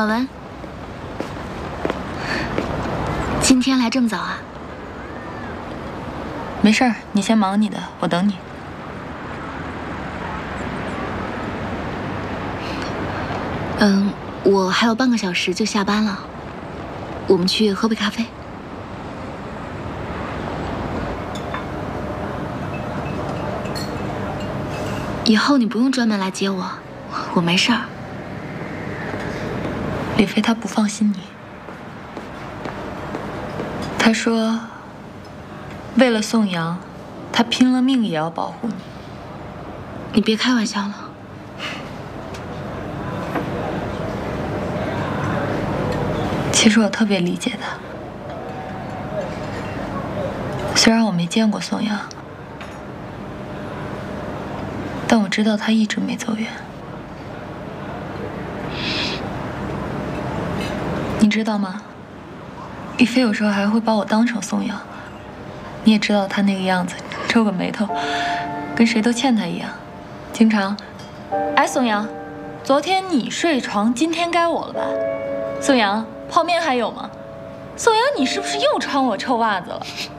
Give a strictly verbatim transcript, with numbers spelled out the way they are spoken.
小文，今天来这么早啊？ 没事儿，你先忙你的，我等你。 嗯，我还有半个小时就下班了，我们去喝杯咖啡。以后你不用专门来接我，我没事儿。 李飞他不放心你，他说，为了宋阳，他拼了命也要保护你。 你别开玩笑了。 其实我特别理解他，虽然我没见过宋阳，但我知道他一直没走远。你知道吗？李飞有时候还会把我当成宋阳。你也知道他那个样子，皱个眉头，跟谁都欠他一样，经常，哎，宋阳，昨天你睡床，今天该我了吧？宋阳，泡面还有吗？宋阳，你是不是又穿我臭袜子了？